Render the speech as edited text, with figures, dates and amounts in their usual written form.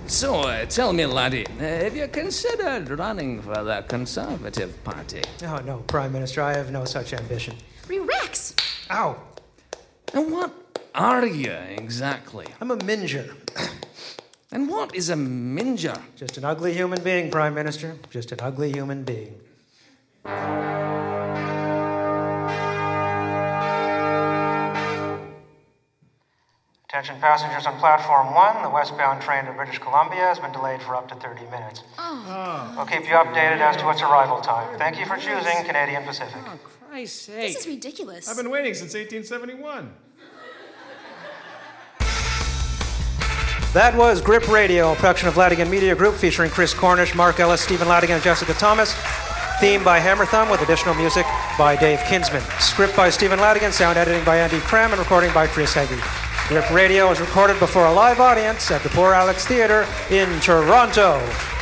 So, tell me, laddie, have you considered running for the Conservative Party? Oh, no, Prime Minister, I have no such ambition. Rex! Ow! And what are you, exactly? I'm a minger. And what is a minger? Just an ugly human being, Prime Minister. Just an ugly human being. Attention passengers on Platform 1. The westbound train to British Columbia has been delayed for up to 30 minutes. We'll keep you updated as to its arrival time. Thank you for choosing Canadian Pacific. Oh, Christ's sake. This is ridiculous. I've been waiting since 1871. That was Grip Radio, a production of Ladigan Media Group featuring Chris Cornish, Mark Ellis, Stephen Ladigan, and Jessica Thomas. Theme by Hammer Thumb with additional music by Dave Kinsman. Script by Stephen Ladigan, sound editing by Andy Cram, and recording by Chris Heggie. Grip Radio was recorded before a live audience at the Poor Alex Theatre in Toronto.